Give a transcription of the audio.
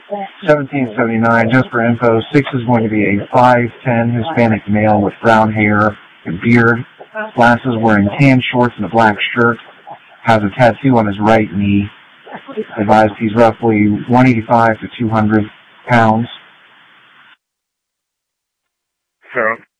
$17.79. Just for info, 6 is going to be a 5'10" Hispanic male with brown hair and beard, glasses, wearing tan shorts and a black shirt, has a tattoo on his right knee. Advised he's roughly 185 to 200 pounds. So